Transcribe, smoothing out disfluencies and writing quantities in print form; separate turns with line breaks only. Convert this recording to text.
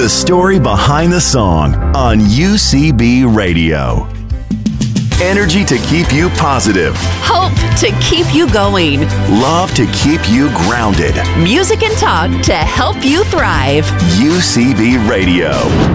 The story behind the song on UCB Radio. Energy to keep you positive.
Hope to keep you going.
Love to keep you grounded.
Music and talk to help you thrive.
UCB Radio.